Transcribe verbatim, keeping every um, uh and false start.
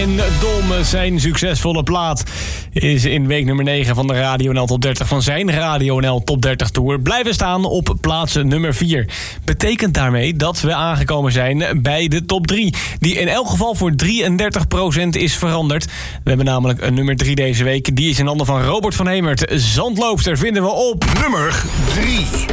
en Dom. Zijn succesvolle plaat is in week nummer negen van de Radio N L Top dertig van zijn Radio N L Top dertig Tour blijven staan op plaats nummer vier. Betekent daarmee dat we aangekomen zijn bij de top drie, die in elk geval voor drieëndertig procent is veranderd. We hebben namelijk een nummer drie deze week. Die is in handen van Robert van Hemert. Zandloopster vinden we op nummer drie.